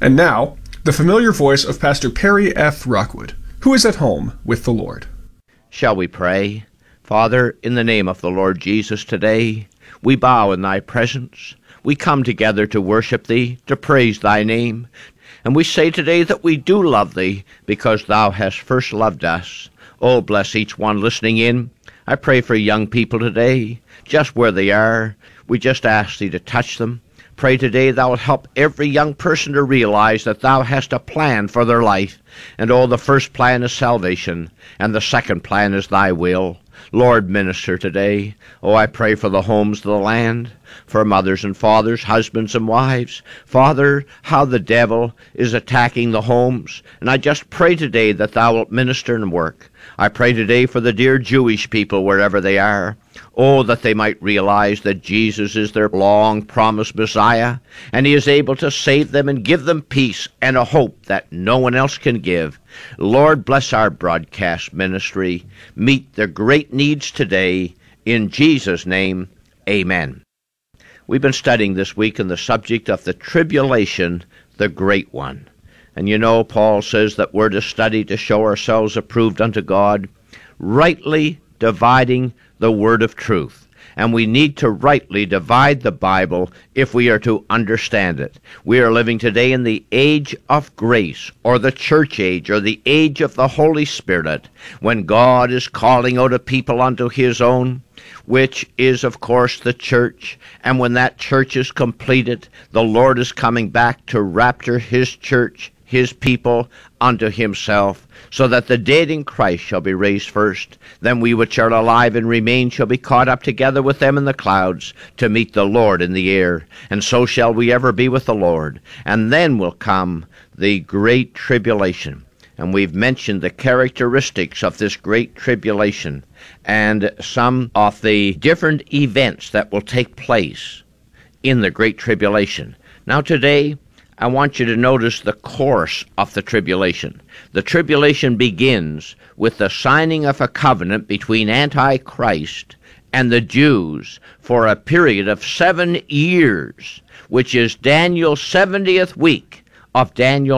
And now, the familiar voice of Pastor Perry F. Rockwood, who is at home with the Lord. Shall we pray? Father, in the name of the Lord Jesus today, we bow in thy presence. We come together to worship thee, to praise thy name. And we say today that we do love thee because thou hast first loved us. Oh, bless each one listening in. I pray for young people today, just where they are. We just ask thee to touch them. Pray today thou wilt help every young person to realize that thou hast a plan for their life. And oh, the first plan is salvation, and the second plan is thy will. Lord, minister today. Oh, I pray for the homes of the land, for mothers and fathers, husbands and wives. Father, how the devil is attacking the homes. And I just pray today that thou wilt minister and work. I pray today for the dear Jewish people wherever they are. Oh, that they might realize that Jesus is their long-promised Messiah, and he is able to save them and give them peace and a hope that no one else can give. Lord, bless our broadcast ministry. Meet the great needs today. In Jesus' name, amen. We've been studying this week on the subject of the tribulation, the great one. And you know, Paul says that we're to study to show ourselves approved unto God, rightly dividing the word of truth. And we need to rightly divide the Bible if we are to understand it. We are living today in the age of grace, or the church age, or the age of the Holy Spirit, when God is calling out a people unto his own, which is, of course, the church. And when that church is completed, the Lord is coming back to rapture his church, his people, unto himself, so that the dead in Christ shall be raised first. Then we which are alive and remain shall be caught up together with them in the clouds to meet the Lord in the air. And so shall we ever be with the Lord. And then will come the great tribulation. And we've mentioned the characteristics of this great tribulation and some of the different events that will take place in the great tribulation. Now today, I want you to notice the course of the tribulation. The tribulation begins with the signing of a covenant between Antichrist and the Jews for a period of 7 years, which is Daniel's 70th week of Daniel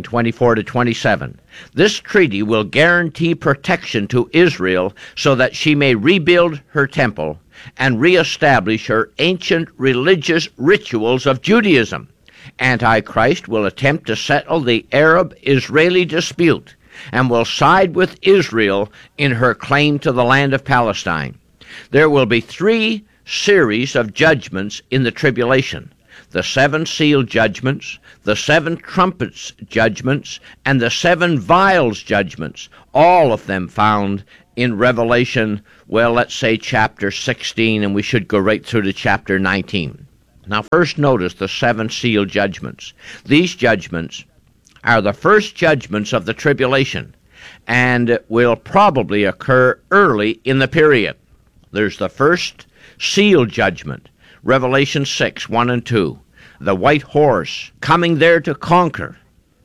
9:24-27. This treaty will guarantee protection to Israel so that she may rebuild her temple and reestablish her ancient religious rituals of Judaism. Antichrist will attempt to settle the Arab-Israeli dispute and will side with Israel in her claim to the land of Palestine. There will be 3 series of judgments in the tribulation: the 7 seal judgments, the 7 trumpets judgments, and the 7 vials judgments, all of them found in Revelation, well, let's say chapter 16, and we should go right through to chapter 19. Now, first notice the 7 seal judgments. These judgments are the first judgments of the tribulation and will probably occur early in the period. There's the first seal judgment, Revelation 6:1 and 2. The white horse coming there to conquer.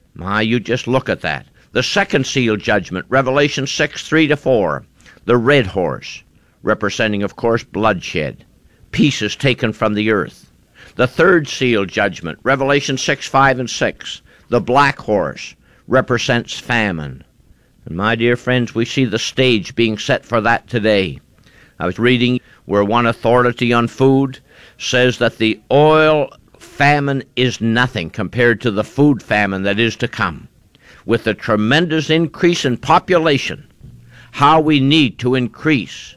You just look at that. The second seal judgment, Revelation 6:3-4. The red horse, representing, of course, bloodshed. Pieces taken from the earth. The third seal judgment, Revelation 6:5 and 6. The black horse represents famine. And my dear friends, we see the stage being set for that today. I was reading where one authority on food says that the oil famine is nothing compared to the food famine that is to come. With the tremendous increase in population, how we need to increase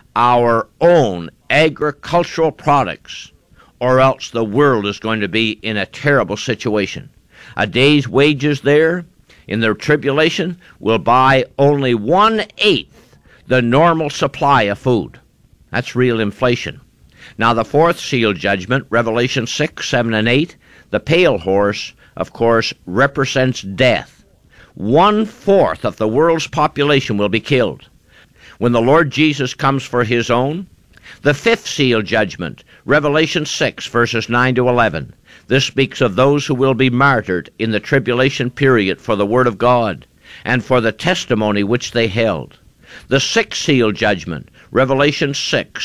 our own agricultural products, or else the world is going to be in a terrible situation. A day's wages there in the tribulation will buy only 1/8 the normal supply of food. That's real inflation. Now the fourth seal judgment, Revelation 6:7 and 8, the pale horse, of course, represents death. 1/4 of the world's population will be killed when the Lord Jesus comes for his own. The fifth seal judgment, Revelation 6, verses 9-11. This speaks of those who will be martyred in the tribulation period for the word of God and for the testimony which they held. The sixth seal judgment, Revelation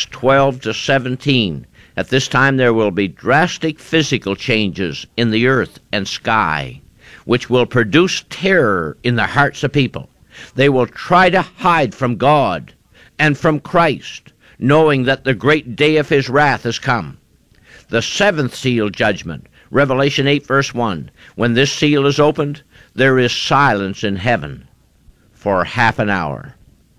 6:12-17. At this time there will be drastic physical changes in the earth and sky. which will produce terror in the hearts of people. They will try to hide from God and from Christ, knowing that the great day of his wrath has come. The seventh seal judgment, Revelation 8 verse 1, when this seal is opened, there is silence in heaven for half an hour.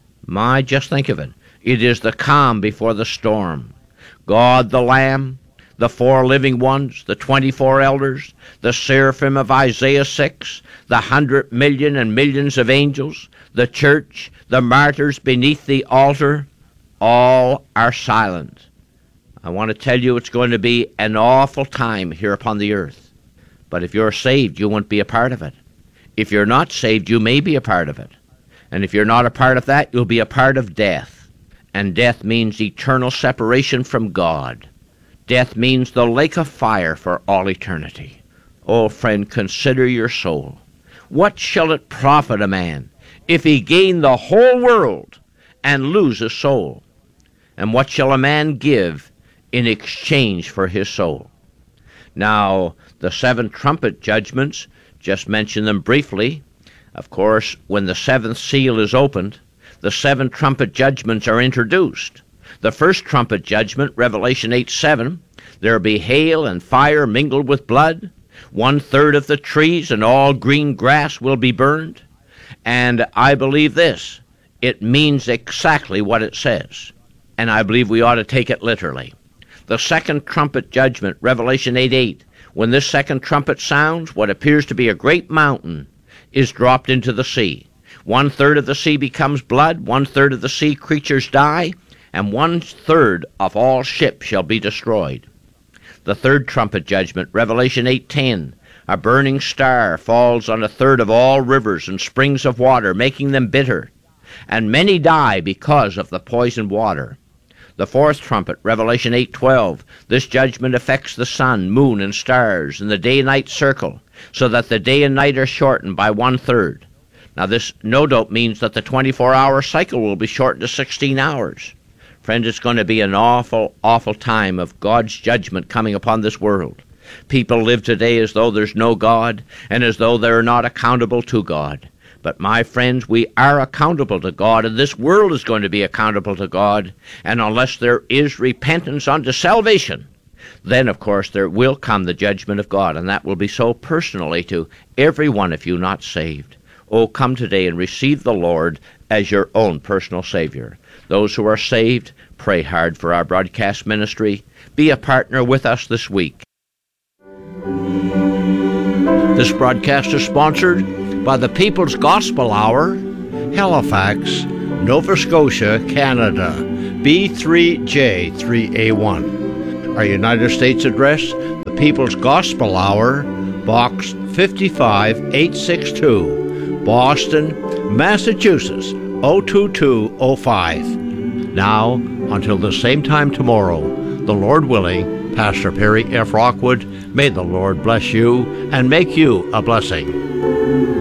Just think of it. It is the calm before the storm. God the Lamb, the four living ones, the 24 elders, the seraphim of Isaiah 6, the 100 million and millions of angels, the church, the martyrs beneath the altar, all are silent. I want to tell you it's going to be an awful time here upon the earth. But if you're saved, you won't be a part of it. If you're not saved, you may be a part of it. And if you're not a part of that, you'll be a part of death. And death means eternal separation from God. Death means the lake of fire for all eternity. Oh, friend, consider your soul. What shall it profit a man if he gain the whole world and lose his soul? And what shall a man give in exchange for his soul? Now, the seven trumpet judgments, just mention them briefly. Of course, when the seventh seal is opened, the seven trumpet judgments are introduced. The first trumpet judgment, Revelation 8:7, there be hail and fire mingled with blood. 1/3 of the trees and all green grass will be burned. And I believe this, it means exactly what it says. And I believe we ought to take it literally. The second trumpet judgment, Revelation 8:8, when this second trumpet sounds, what appears to be a great mountain is dropped into the sea. 1/3 of the sea becomes blood, 1/3 of the sea creatures die, and 1/3 of all ships shall be destroyed. The third trumpet judgment, Revelation 8:10, a burning star falls on 1/3 of all rivers and springs of water, making them bitter, and many die because of the poisoned water. The fourth trumpet, Revelation 8:12, this judgment affects the sun, moon, and stars, and the day-night circle, so that the day and night are shortened by 1/3. Now this no doubt means that the 24-hour cycle will be shortened to 16 hours. Friend, it's going to be an awful, awful time of God's judgment coming upon this world. People live today as though there's no God, and as though they're not accountable to God. But my friends, we are accountable to God, and this world is going to be accountable to God. And unless there is repentance unto salvation, then, of course, there will come the judgment of God, and that will be so personally to every one of you not saved. Oh, come today and receive the Lord as your own personal Savior. Those who are saved, pray hard for our broadcast ministry. Be a partner with us this week. This broadcast is sponsored by the People's Gospel Hour, Halifax, Nova Scotia, Canada, B3J3A1. Our United States address, the People's Gospel Hour, Box 55862, Boston, Massachusetts, 02205. Now, until the same time tomorrow, the Lord willing, Pastor Perry F. Rockwood, may the Lord bless you and make you a blessing.